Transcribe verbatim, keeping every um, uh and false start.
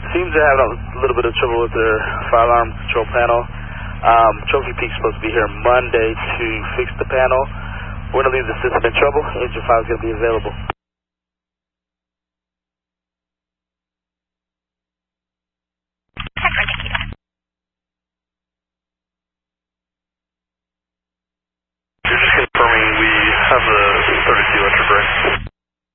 seems to have a little bit of trouble with their fire alarm control panel. Um, Trophy Peak's supposed to be here Monday to fix the panel. We're going to leave the system in trouble. Engine five is going to be available.